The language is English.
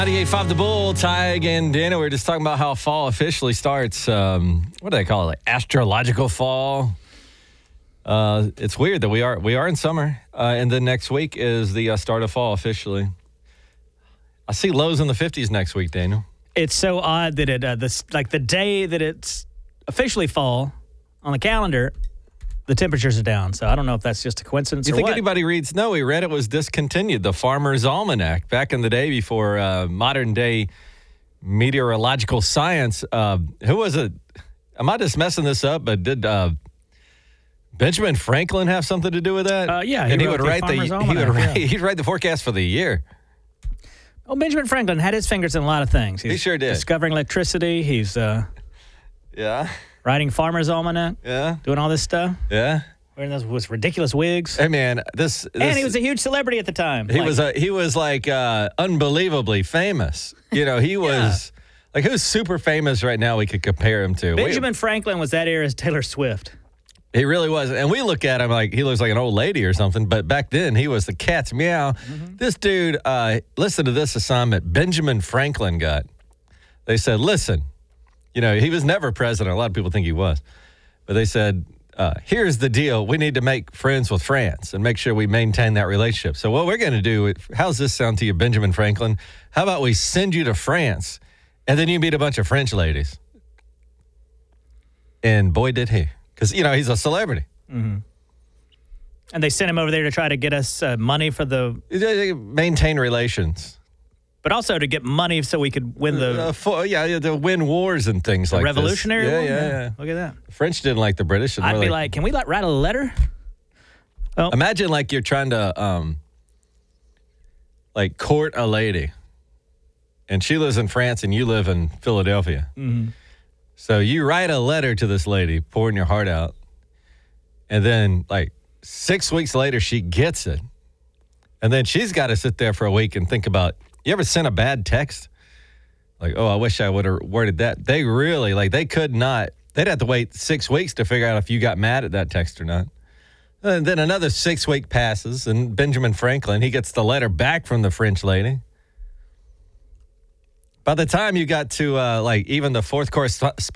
98.5 The Bull, Tig and Dana. We were just talking about how fall officially starts. What do they call it? Like astrological fall. It's weird that we are in summer, and then next week is the start of fall officially. I see lows in the 50s next week, Daniel. It's so odd that the day that it's officially fall on the calendar, the temperatures are down. So I don't know if that's just a coincidence You or think what. anybody reads? No, we read it was discontinued. The Farmer's Almanac back in the day before modern day meteorological science. Who was it? Am I just messing this up? But did Benjamin Franklin have something to do with that? Yeah, he would write he'd write the forecast for the year. Oh, Benjamin Franklin had his fingers in a lot of things. He sure did. Discovering electricity. He's yeah. writing Farmer's Almanac. Yeah. Doing all this stuff. Yeah. Wearing those ridiculous wigs. Hey man, this and he was a huge celebrity at the time. He was unbelievably famous. You know, he was like who's super famous right now we could compare him to. Benjamin Franklin was that era's Taylor Swift. He really was. And we look at him like he looks like an old lady or something. But back then, he was the cat's meow. Mm-hmm. This dude, listen to this assignment Benjamin Franklin got. They said, listen, you know, he was never president. A lot of people think he was. But they said, here's the deal. We need to make friends with France and make sure we maintain that relationship. So what we're going to do, how's this sound to you, Benjamin Franklin? How about we send you to France, and then you meet a bunch of French ladies? And boy, did he. Because, you know, he's a celebrity. Mm-hmm. And they sent him over there to try to get us money for the... Maintain relations. But also to get money so we could win to win wars and things like Revolutionary this. War? Yeah. Look at that. The French didn't like the British. I'd be like, can we write a letter? Oh. Imagine like you're trying to court a lady. And she lives in France and you live in Philadelphia. Mm-hmm. So you write a letter to this lady, pouring your heart out, and then, 6 weeks later, she gets it. And then she's got to sit there for a week and think about, you ever sent a bad text? Like, oh, I wish I would have worded that. They really, they could not. They'd have to wait 6 weeks to figure out if you got mad at that text or not. And then another 6 week passes, and Benjamin Franklin, he gets the letter back from the French lady. By the time you got to, even the fourth correspondence